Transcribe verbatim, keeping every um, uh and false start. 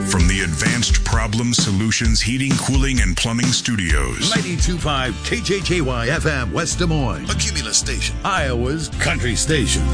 From the Advanced Problem Solutions Heating, Cooling, and Plumbing Studios. ninety-two point five K J K Y F M, West Des Moines. A Cumulus station. Iowa's country station.